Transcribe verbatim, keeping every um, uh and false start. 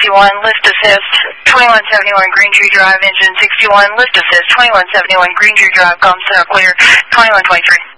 sixty-one, lift assist, twenty-one seventy-one Green Tree Drive, engine sixty-one, lift assist, twenty-one seventy-one Green Tree Drive, comms center clear, twenty-one twenty-three.